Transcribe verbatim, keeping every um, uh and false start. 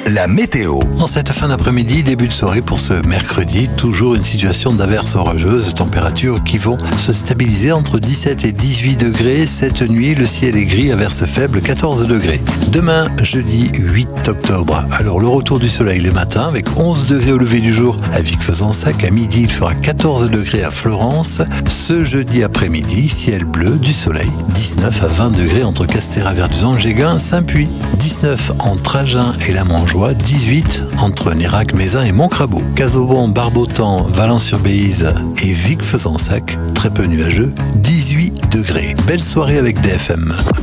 la météo. En cette fin d'après-midi, début de soirée pour ce mercredi, toujours une situation d'averses orageuses, températures qui vont se stabiliser entre dix-sept et dix-huit degrés. Cette nuit, le ciel est gris, averses faibles, quatorze degrés. Demain, jeudi huit octobre, alors le retour du soleil les matins avec onze degrés au lever du jour à Vic-Fezensac. À midi, il fera quatorze degrés à Florence. Ce jeudi après-midi, ciel bleu, du soleil, dix-neuf à vingt degrés entre Castéra-Verduzan, Géguin, Saint-Puy. dix-neuf entre Agen et la Montjoie, dix-huit entre Nérac, Mézin et Montcrabeau. Casaubon, Barbotan, Valence-sur-Bézize et Vic-Fezensac, très peu nuageux, dix-huit degrés. Belle soirée avec D F M.